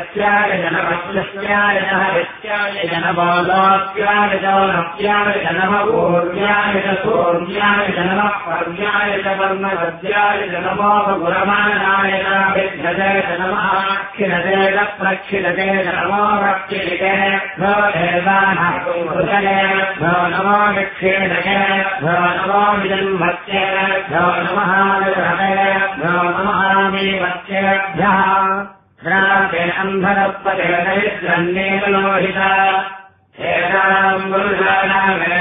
्याय जनमस्याय नः यस्याय जनबालाप्याय जनमप्याय जनमपूर्व्याय च सूर्याय जनमः पर्याय च वर्णवद्याय जनमोपगुरमाणाय नाभिद्धजय जनमाक्षिणतेन प्रक्षिणते नमो भक्तिनिकेभ्यो देवानाहृदयेभ्यो नमो विक्षीणकेभ्यो नमो विजन्मत्येभ्यो नमः विहृदयेभ्यो नमः मीवत्येभ्यः ्राते अन्धरपदेशन्नेन लोहिता एताम् गुरुजानामेन